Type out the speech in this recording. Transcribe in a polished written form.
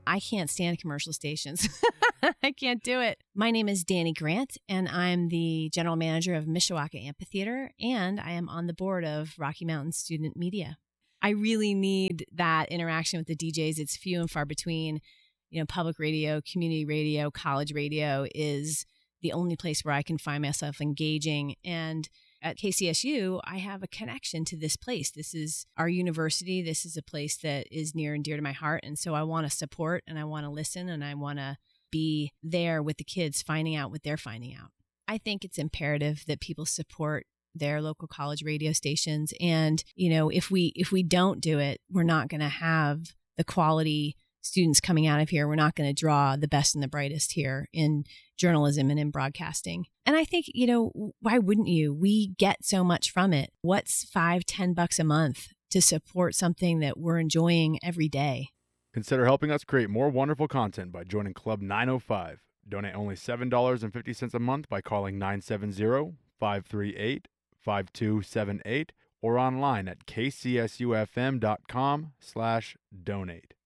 I can't stand commercial stations. I can't do it. My name is Danny Grant, and I'm the general manager of Mishawaka Amphitheater, and I am on the board of Rocky Mountain Student Media. I really need that interaction with the DJs. It's few and far between. Public radio, community radio, college radio is the only place where I can find myself engaging. And at KCSU, I have a connection to this place. This is our university. This is a place that is near and dear to my heart. And so I want to support and I want to listen and I want to be there with the kids, finding out what they're finding out. I think it's imperative that people support their local college radio stations. And, if we don't do it, we're not going to have the quality students coming out of here. We're not going to draw the best and the brightest here in journalism and in broadcasting. And I think, why wouldn't you? We get so much from it. What's $5-10 a month to support something that we're enjoying every day? Consider helping us create more wonderful content by joining Club 905. Donate only $7.50 a month by calling 970-538-5278 or online at kcsufm.com/donate.